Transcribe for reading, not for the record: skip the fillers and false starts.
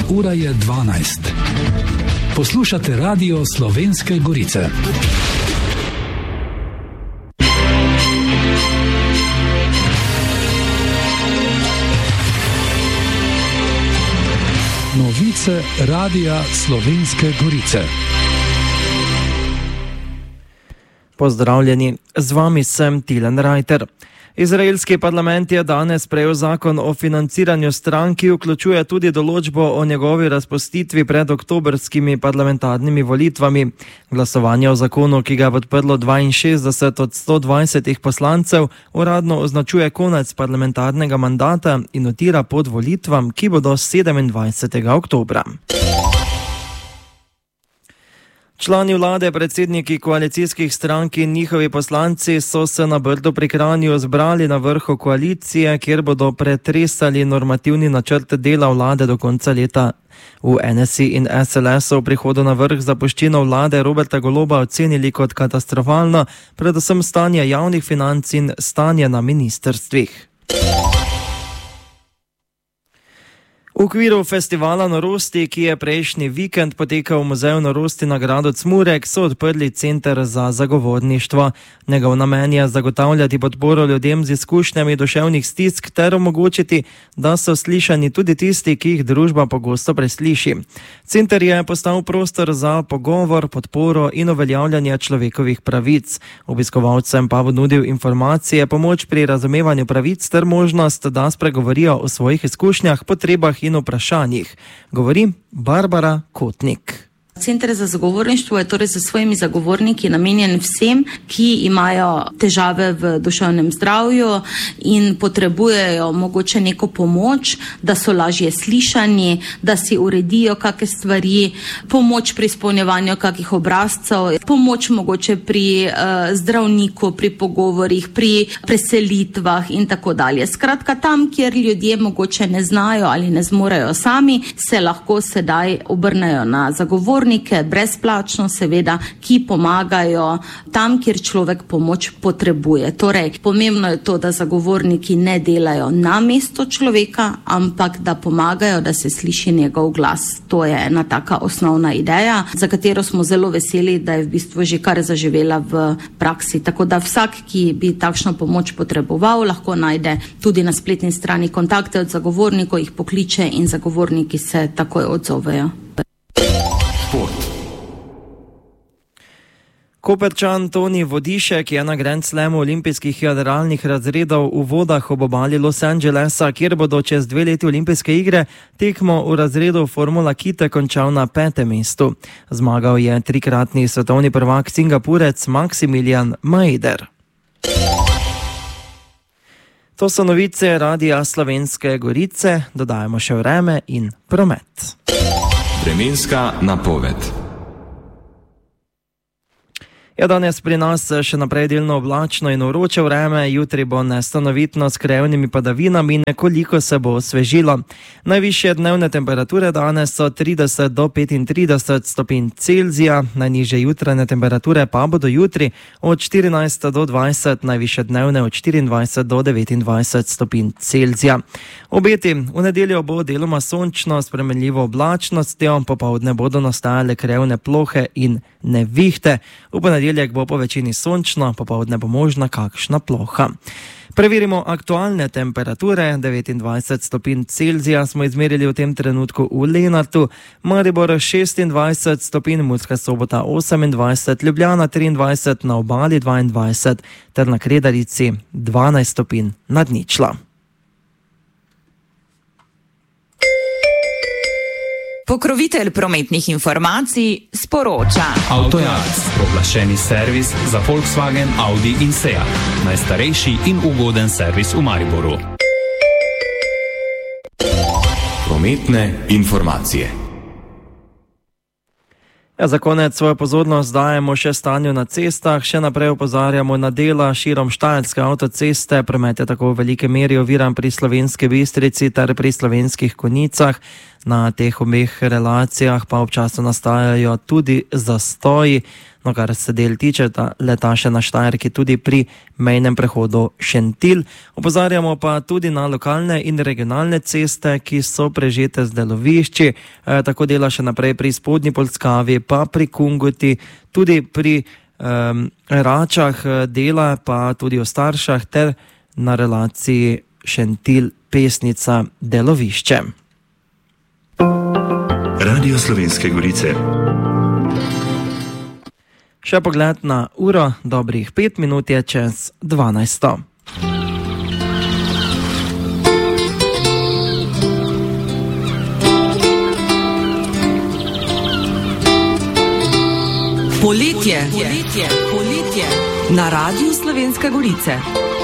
Ura je 12. Poslušate Radio Slovenske Gorice. Novice Radia Slovenske Gorice. Pozdravljeni, z vami sem Tilen Rajter. Izraelski parlament je danes sprejel zakon o financiranju strank, ki vključuje tudi določbo o njegovi razpustitvi pred oktobrskimi parlamentarnimi volitvami. Glasovanje o zakonu, ki ga je podprlo 62 od 120 poslancev, uradno označuje konec parlamentarnega mandata in utira pot volitvam, ki bodo 27. oktobra. Člani vlade, predsedniki koalicijskih strank in njihovi poslanci so se na Brdu pri Kranju zbrali na vrhu koalicije, kjer bodo pretresali normativni načrt dela vlade do konca leta. V NSI in SLS so v prihodu na vrh zapuščino vlade Roberta Goloba ocenili kot katastrofalno, predvsem stanje javnih financ in stanje na ministrstvih. V okviru festivala norosti, ki je prejšnji vikend potekal v Muzeju norosti na gradu Cmurek, so odprli center za zagovorništvo. Njegov namen je zagotavljati podporo ljudem z izkušnjami duševnih stisk ter omogočiti, da so slišani tudi tisti, ki jih družba pogosto presliši. Center je postal prostor za pogovor, podporo in uveljavljanje človekovih pravic. Obiskovalcem pa bo nudil informacije, pomoč pri razumevanju pravic ter možnost, da spregovorijo o svojih izkušnjah, potrebah in vprašanjih. Govori Barbara Kotnik. Center za zagovorništvo je torej za svojimi zagovorniki namenjen vsem, ki imajo težave v duševnem zdravju in potrebujejo mogoče neko pomoč, da so lažje slišani, da si uredijo kakšne stvari, pomoč pri izpolnjevanju kakih obrazcev, pomoč mogoče pri zdravniku, pri pogovorih, pri preselitvah in tako dalje. Skratka, tam, kjer ljudje mogoče ne znajo ali ne zmorejo sami, se lahko sedaj obrnejo na zagovornike, brezplačno seveda, ki pomagajo tam, kjer človek pomoč potrebuje. Torej, pomembno je to, da zagovorniki ne delajo na mesto človeka, ampak da pomagajo, da se sliši njegov glas. To je ena taka osnovna ideja, za katero smo zelo veseli, da je v bistvu že kar zaživela v praksi. Tako da vsak, ki bi takšno pomoč potreboval, lahko najde tudi na spletni strani kontakte od zagovornikov, jih pokliče in zagovorniki se takoj odzovejo. Koperčan Toni Vodišek je na Grand Slamu olimpijskih jadralnih razredov v vodah ob obali Los Angelesa, kjer bodo čez 2 leti olimpijske igre, tekmo v razredu Formula Kite končal na 5. mestu. Zmagal je 3-kratni svetovni prvak Singapurec Maximilian Majder. To so novice Radia Slovenske Gorice, dodajamo še vreme in promet. Vremenska napoved. Danes pri nas še naprej delno oblačno in vroče vreme, jutri bo nestanovitno s krajevnimi padavinami in nekoliko se bo osvežilo. Najvišje dnevne temperature danes so 30 do 35 stopinj Celzija, najnižje jutranje temperature pa bodo jutri od 14 do 20, najvišje dnevne od 24 do 29 stopinj Celzija. Obeti: v nedeljo bo deloma sončno s spremenljivo oblačnostjo, popoldne bodo nastajale krajevne plohe in nevihte. V ponedeljek bo po večini sončno, popoldne bo možna kakšna ploha. Preverimo aktualne temperature. 29 stopinj Celzija smo izmerili v tem trenutku v Lenartu, Maribor 26 stopinj, Murska Sobota 28, Ljubljana 23, na Obali 22 ter na Kredarici 12 stopinj nad ničlo. Pokrovitelj prometnih informacij sporoča. Avtojarc, pooblaščeni servis za Volkswagen, Audi in Seat. Najstarejši in ugoden servis v Mariboru. Prometne informacije. Za konec svojo pozornost dajemo še stanju na cestah. Še naprej opozarjamo na dela širom Štajerske avtoceste. Promet je tako v velike meri oviran pri Slovenski Bistrici ter pri Slovenskih Konjicah. Na teh obeh relacijah pa občasno nastajajo tudi zastoji. No, kar se del tiče, leta še na Štajerki tudi pri mejnem prehodu Šentilj. Opozarjamo pa tudi na lokalne in regionalne ceste, ki so prežete z delovišči. Tako dela še naprej pri Spodnji Polskavi, pa pri Kungoti, tudi pri Račah dela, pa tudi o Staršah ter na relaciji Šentilj-Pesnica delovišče. Radio Slovenske Gorice. Še pogled na uro, dobrih 5 minut je čez 12. Poletje. Na Radiu Slovenske Gorice.